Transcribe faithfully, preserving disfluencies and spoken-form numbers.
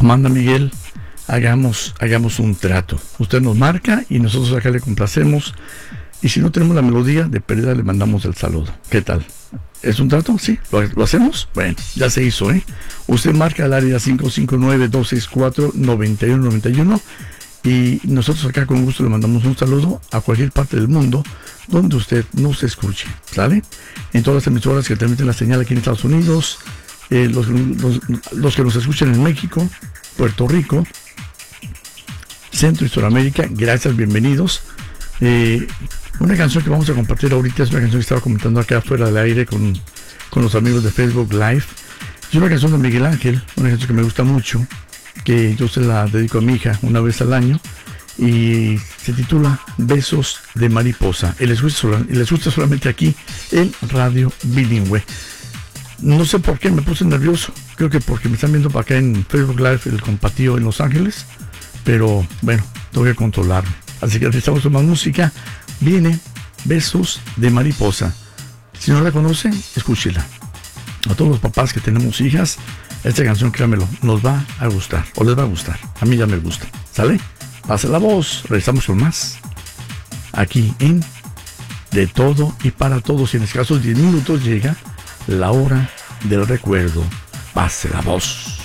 Amanda Miguel, hagamos, hagamos un trato. Usted nos marca y nosotros acá le complacemos. Y si no tenemos la melodía, de pérdida le mandamos el saludo. ¿Qué tal? ¿Es un trato? ¿Sí? ¿Lo, lo hacemos? Bueno, ya se hizo, ¿eh? Usted marca el área cinco cinco nueve, dos seis cuatro, nueve uno nueve uno y nosotros acá con gusto le mandamos un saludo a cualquier parte del mundo donde usted nos escuche, ¿sale? En todas las emisoras que transmiten la señal aquí en Estados Unidos, eh, los, los, los que nos escuchan en México, Puerto Rico, Centro y Sudamérica, gracias, bienvenidos. Eh, una canción que vamos a compartir ahorita es una canción que estaba comentando acá afuera del aire con, con los amigos de Facebook Live. Es una canción de Miguel Ángel, una canción que me gusta mucho, que yo se la dedico a mi hija una vez al año y se titula Besos de Mariposa. Y les gusta, y les gusta solamente aquí en Radio Bilingüe. No sé por qué me puse nervioso, creo que porque me están viendo para acá en Facebook Live el compatío en Los Ángeles, pero bueno, tengo que controlarme. Así que necesitamos más música. Viene Besos de Mariposa. Si no la conocen, escúchela. A todos los papás que tenemos hijas, esta canción, créanmelo, nos va a gustar, o les va a gustar. A mí ya me gusta, ¿sale? Pase la voz, regresamos con más. Aquí en De Todo y Para Todos. Y en escasos diez minutos llega la hora del recuerdo. Pase la voz.